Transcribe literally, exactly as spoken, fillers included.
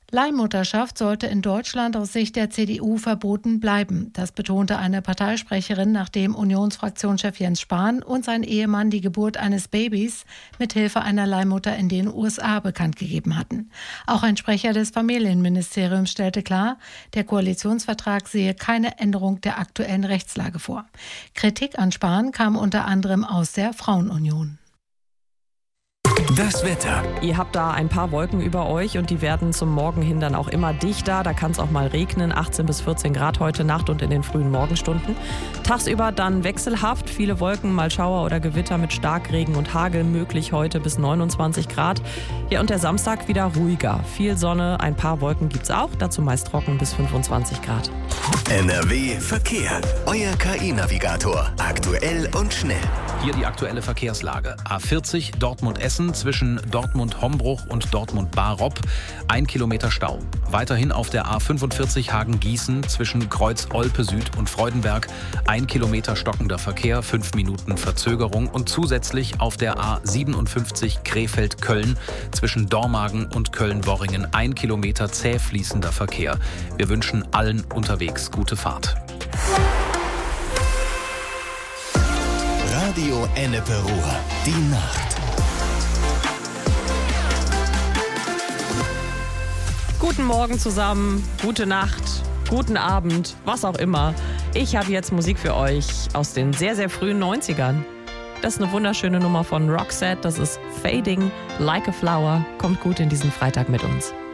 Leihmutterschaft sollte in Deutschland aus Sicht der C D U verboten bleiben. Das betonte eine Parteisprecherin, nachdem Unionsfraktionschef Jens Spahn und sein Ehemann die Geburt eines Babys mit Hilfe einer Leihmutter in den U S A bekannt gegeben hatten. Auch ein Sprecher des Familienministeriums stellte klar, der Koalitionsvertrag sehe keine Änderung der aktuellen Rechtslage vor. Kritik an Spahn kam unter anderem aus der Frauenunion. Das Wetter. Ihr habt da ein paar Wolken über euch und die werden zum Morgen hin dann auch immer dichter. Da kann es auch mal regnen. achtzehn bis vierzehn Grad heute Nacht und in den frühen Morgenstunden. Tagsüber dann wechselhaft. Viele Wolken, mal Schauer oder Gewitter mit Starkregen und Hagel möglich heute bis neunundzwanzig Grad. Ja, und der Samstag wieder ruhiger. Viel Sonne, ein paar Wolken gibt's auch. Dazu meist trocken bis fünfundzwanzig Grad. N R W Verkehr. Euer K I-Navigator. Aktuell und schnell. Hier die aktuelle Verkehrslage. A vierzig Dortmund-Essen zwischen Dortmund-Hombruch und Dortmund-Baropp. Ein Kilometer Stau. Weiterhin auf der A fünfundvierzig Hagen-Gießen zwischen Kreuz-Olpe-Süd und Freudenberg. Ein Kilometer stockender Verkehr, fünf Minuten Verzögerung. Und zusätzlich auf der A siebenundfünfzig Krefeld-Köln zwischen Dormagen und Köln-Worringen. Ein Kilometer zäh fließender Verkehr. Wir wünschen allen unterwegs gute Fahrt. Radio Ennepe Ruhr. Die Nacht. Guten Morgen zusammen, gute Nacht, guten Abend, was auch immer. Ich habe jetzt Musik für euch aus den sehr, sehr frühen neunzigern. Das ist eine wunderschöne Nummer von Roxette, das ist Fading Like a Flower. Kommt gut in diesen Freitag mit uns.